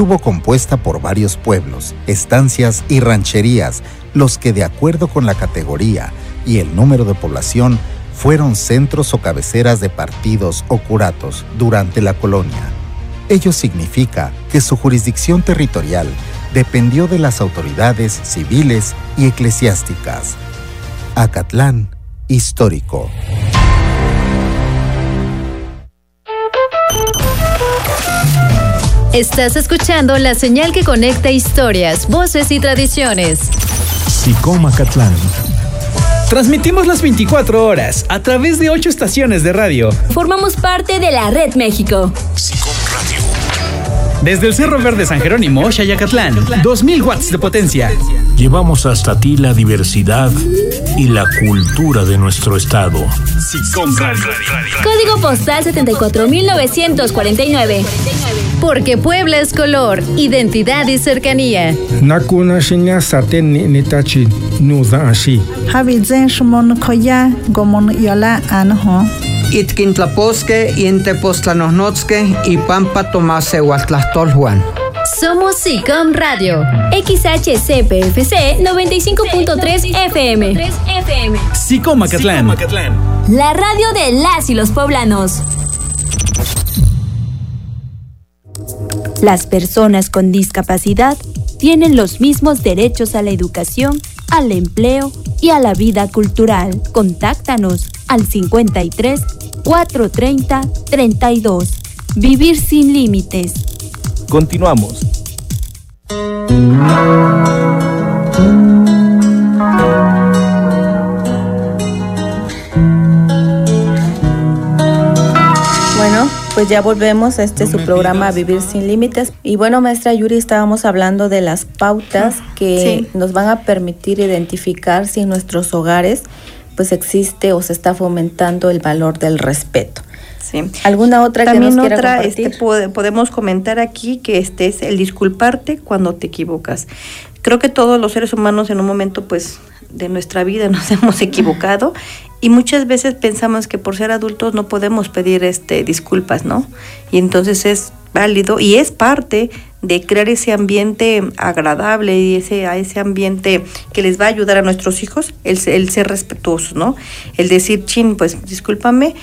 estuvo compuesta por varios pueblos, estancias y rancherías, los que de acuerdo con la categoría y el número de población fueron centros o cabeceras de partidos o curatos durante la colonia. Ello significa que su jurisdicción territorial dependió de las autoridades civiles y eclesiásticas. Acatlán histórico. Estás escuchando la señal que conecta historias, voces y tradiciones. SICOM Acatlán. Transmitimos las 24 horas a través de 8 estaciones de radio. Formamos parte de la Red México. SICOM Radio. Desde el Cerro Verde San Jerónimo, Xayacatlán, 2000 watts de potencia. Llevamos hasta ti la diversidad y la cultura de nuestro estado. SICOM Radio. Código postal 74949. Porque Puebla es color, identidad y cercanía. Nakuna shinya saten nitachi nuza ashi. Habizen shumon koya gomon yola anho. Itkintlaposque, Intepostlanosnotzque y Pampa Tomase Huatlastolhuan. Somos SICOM Radio. XHCPFC 95.3 FM. SICOM Acatlán. La radio de las y los poblanos. Las personas con discapacidad tienen los mismos derechos a la educación, al empleo y a la vida cultural. Contáctanos al 53 430 32. Vivir sin límites. Continuamos. Bueno, pues ya volvemos a su programa Vivir sin Límites. Y bueno, maestra Yuri, estábamos hablando de las pautas que nos van a permitir identificar si en nuestros hogares pues existe o se está fomentando el valor del respeto. Sí. ¿Alguna otra también que nos quiera otra, compartir? Podemos comentar aquí que es el disculparte cuando te equivocas. Creo que todos los seres humanos en un momento pues de nuestra vida nos hemos equivocado y muchas veces pensamos que por ser adultos no podemos pedir disculpas, ¿no? Y entonces es válido y es parte de crear ese ambiente agradable y ese ambiente que les va a ayudar a nuestros hijos, el ser respetuosos, ¿no? El decir, pues discúlpame,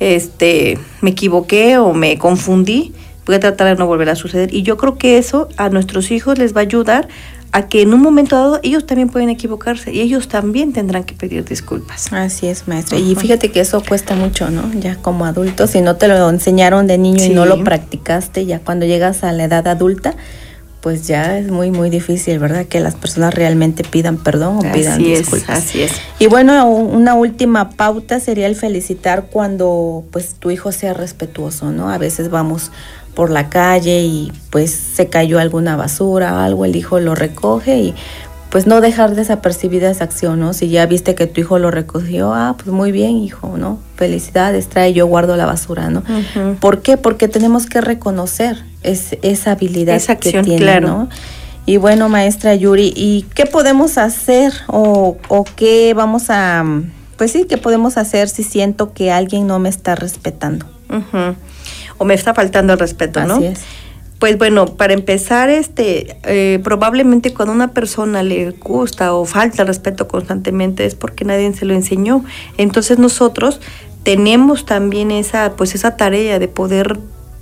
me equivoqué o me confundí, voy a tratar de no volver a suceder. Y yo creo que eso a nuestros hijos les va a ayudar a que en un momento dado ellos también pueden equivocarse y ellos también tendrán que pedir disculpas. Así es, maestra. Y fíjate que eso cuesta mucho, ¿no? Ya como adulto, si no te lo enseñaron de niño y no lo practicaste, ya cuando llegas a la edad adulta, pues ya es muy, muy difícil, ¿verdad? Que las personas realmente pidan perdón o pidan disculpas. Así es. Y bueno, una última pauta sería el felicitar cuando pues tu hijo sea respetuoso, ¿no? A veces vamos por la calle y pues se cayó alguna basura o algo, el hijo lo recoge y pues no dejar desapercibida esa acción, ¿no? Si ya viste que tu hijo lo recogió, pues muy bien, hijo, ¿no? Felicidades, trae, yo guardo la basura, ¿no? Uh-huh. ¿Por qué? Porque tenemos que reconocer esa habilidad esa acción, que tiene, claro, ¿no? Y bueno, maestra Yuri, ¿y qué podemos hacer o qué vamos a, pues sí, qué podemos hacer si siento que alguien no me está respetando? Uh-huh. O me está faltando el respeto, ¿no? Así es. Pues bueno, para empezar, probablemente cuando a una persona le gusta o falta el respeto constantemente es porque nadie se lo enseñó. Entonces nosotros tenemos también esa tarea de poder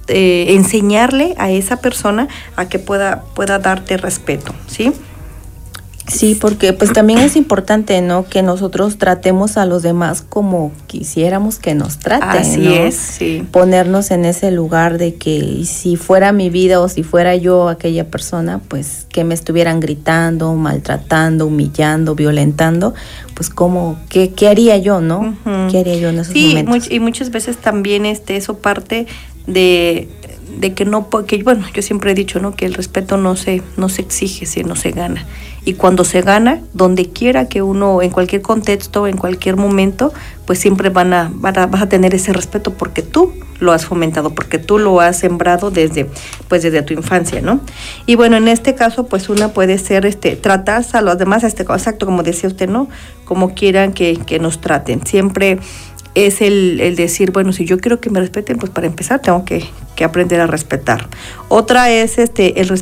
enseñarle a esa persona a que pueda darte respeto, ¿sí? Sí, porque pues también es importante, ¿no? Que nosotros tratemos a los demás como quisiéramos que nos traten, así ¿no? es, sí. Ponernos en ese lugar de que si fuera mi vida o si fuera yo aquella persona, pues que me estuvieran gritando, maltratando, humillando, violentando, pues ¿qué haría yo, no? Uh-huh. ¿Qué haría yo en esos momentos? Y muchas veces también eso parte de que no, porque bueno, yo siempre he dicho, ¿no? Que el respeto no se exige, sino se gana. Y cuando se gana, donde quiera que uno, en cualquier contexto, en cualquier momento, pues siempre vas a tener ese respeto porque tú lo has fomentado, porque tú lo has sembrado desde tu infancia, ¿no? Y bueno, en este caso, pues una puede ser tratar a los demás, exacto como decía usted, ¿no? Como quieran que nos traten. Siempre es el decir, bueno, si yo quiero que me respeten, pues para empezar tengo que aprender a respetar. Otra es el respeto